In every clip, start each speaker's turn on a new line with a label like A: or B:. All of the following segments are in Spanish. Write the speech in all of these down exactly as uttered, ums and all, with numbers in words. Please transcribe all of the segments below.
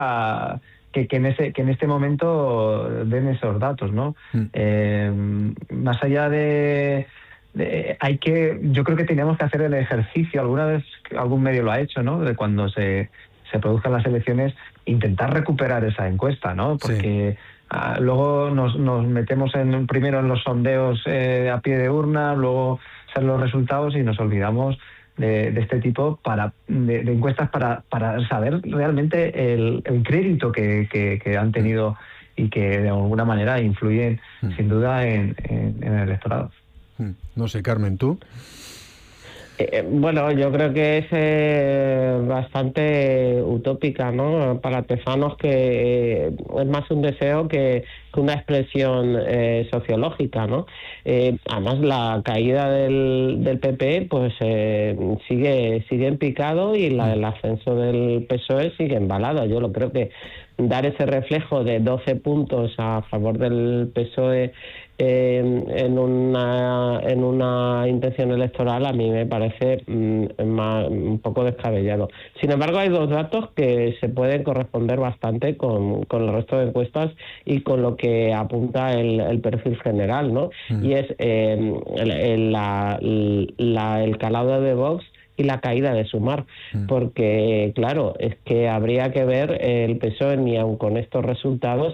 A: a que, que en ese que en este momento den esos datos, ¿no? Mm. Eh, más allá de, de hay que yo creo que teníamos que hacer el ejercicio, alguna vez algún medio lo ha hecho, ¿no? De cuando se se produzcan las elecciones, intentar recuperar esa encuesta, ¿no? Porque sí. uh, luego nos, nos metemos en primero en los sondeos eh, a pie de urna, luego salen los resultados y nos olvidamos de, de este tipo para de, de encuestas para, para saber realmente el, el crédito que, que, que han tenido y que de alguna manera influyen mm. sin duda en, en, en el electorado.
B: No sé, Carmen, ¿tú?
C: Eh, bueno, yo creo que es eh, bastante utópica, ¿no? Para Tezanos, que eh, es más un deseo que, que una expresión eh, sociológica, ¿no? Eh, además, la caída del, del P P pues eh, sigue sigue en picado y la, el ascenso del P S O E sigue embalado. Yo lo creo que dar ese reflejo de doce puntos a favor del P S O E Eh, en una en una intención electoral a mí me parece mm, más, un poco descabellado. Sin embargo, hay dos datos que se pueden corresponder bastante con, con el resto de encuestas y con lo que apunta el, el perfil general, ¿no? Mm. Y es eh, el, el, la, la, el calado de Vox y la caída de Sumar, mm. porque claro, es que habría que ver el P S O E ni aun con estos resultados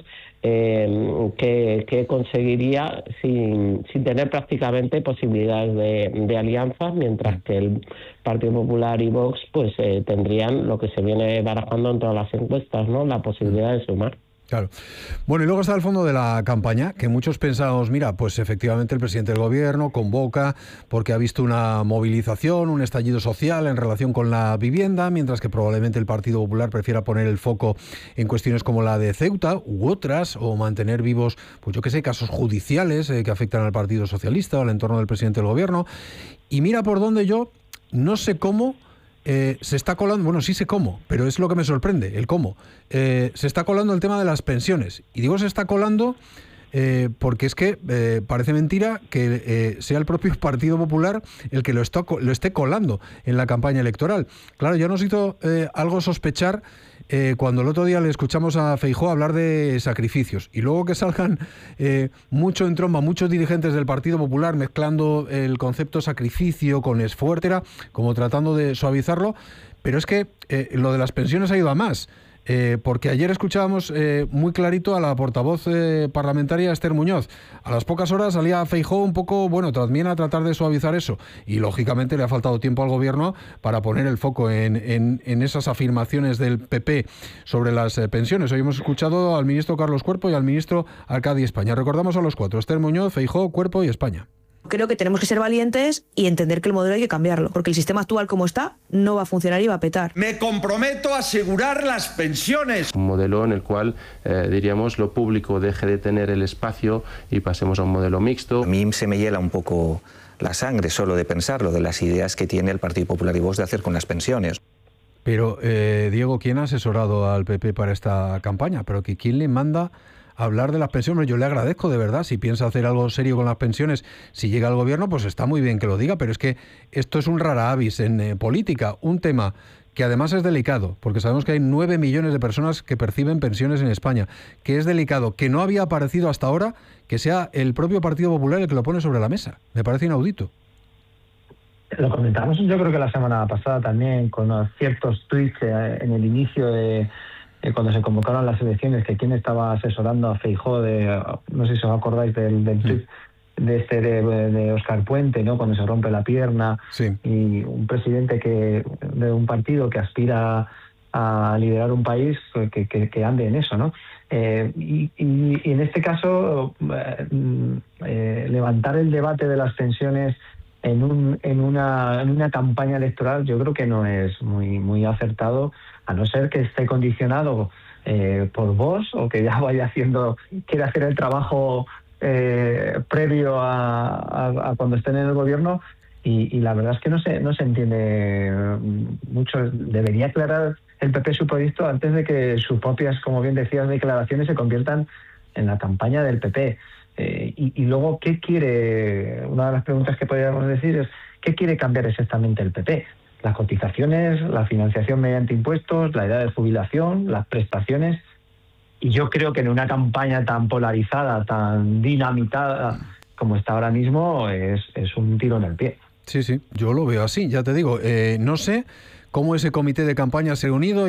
C: eh, que, que conseguiría sin, sin tener prácticamente posibilidades de, de alianzas, mientras que el Partido Popular y Vox pues eh, tendrían lo que se viene barajando en todas las encuestas, ¿no? La posibilidad de sumar.
B: Claro. Bueno, y luego está el fondo de la campaña, que muchos pensamos, mira, pues efectivamente el presidente del gobierno convoca porque ha visto una movilización, un estallido social en relación con la vivienda, mientras que probablemente el Partido Popular prefiera poner el foco en cuestiones como la de Ceuta u otras, o mantener vivos, pues yo qué sé, casos judiciales eh, que afectan al Partido Socialista o al entorno del presidente del gobierno. Y mira por dónde yo, no sé cómo, Eh, se está colando, bueno, sí sé cómo, pero es lo que me sorprende, el cómo. Eh, se está colando el tema de las pensiones. Y digo se está colando eh, porque es que eh, parece mentira que eh, sea el propio Partido Popular el que lo, está, lo esté colando en la campaña electoral. Claro, ya nos hizo eh, algo sospechar eh, cuando el otro día le escuchamos a Feijóo hablar de sacrificios, y luego que salgan eh, mucho en tromba muchos dirigentes del Partido Popular mezclando el concepto sacrificio con esfuerzo, como tratando de suavizarlo, pero es que eh, lo de las pensiones ha ido a más. Eh, porque ayer escuchábamos eh, muy clarito a la portavoz eh, parlamentaria Esther Muñoz. A las pocas horas salía Feijóo un poco, bueno, también a tratar de suavizar eso. Y lógicamente le ha faltado tiempo al gobierno para poner el foco en, en, en esas afirmaciones del P P sobre las eh, pensiones. Hoy hemos escuchado al ministro Carlos Cuerpo y al ministro Arcadi España. Recordamos a los cuatro: Esther Muñoz, Feijóo, Cuerpo y España.
D: Creo que tenemos que ser valientes y entender que el modelo hay que cambiarlo, porque el sistema actual como está no va a funcionar y va a petar.
E: Me comprometo a asegurar las pensiones.
F: Un modelo en el cual, eh, diríamos, lo público deje de tener el espacio y pasemos a un modelo mixto.
G: A mí se me hiela un poco la sangre solo de pensarlo, de las ideas que tiene el Partido Popular y Vox de hacer con las pensiones.
B: Pero, eh, Diego, ¿quién ha asesorado al P P para esta campaña? Pero que ¿quién le manda hablar de las pensiones? Yo le agradezco de verdad, si piensa hacer algo serio con las pensiones, si llega al gobierno, pues está muy bien que lo diga, pero es que esto es un rara avis en eh, política, un tema que además es delicado, porque sabemos que hay nueve millones de personas que perciben pensiones en España, que es delicado, que no había aparecido hasta ahora, que sea el propio Partido Popular el que lo pone sobre la mesa. Me parece inaudito.
A: Lo comentamos yo creo que la semana pasada también, con ciertos tuits eh, en el inicio de cuando se convocaron las elecciones, que quién estaba asesorando a Feijóo, de, no sé si os acordáis del, del tweet de este de, de Óscar Puente, ¿no? Cuando se rompe la pierna, sí. Y un presidente que de un partido que aspira a liderar un país que, que, que ande en eso, ¿no? Eh, y, y, y en este caso eh, eh, levantar el debate de las pensiones en un en una en una campaña electoral yo creo que no es muy muy acertado, a no ser que esté condicionado eh, por vos, o que ya vaya haciendo, quiere hacer el trabajo eh, previo a, a, a cuando estén en el gobierno, y, y la verdad es que no se no se entiende mucho. Debería aclarar el P P su proyecto antes de que sus propias, como bien decías, declaraciones se conviertan en la campaña del P P. Eh, y, y luego, ¿qué quiere? Una de las preguntas que podríamos decir es, ¿qué quiere cambiar exactamente el P P? las cotizaciones, la financiación mediante impuestos, la edad de jubilación, las prestaciones. Y yo creo que en una campaña tan polarizada, tan dinamitada como está ahora mismo, es, es un tiro en el pie.
B: Sí, sí, yo lo veo así, ya te digo. Eh, no sé cómo ese comité de campaña se ha unido.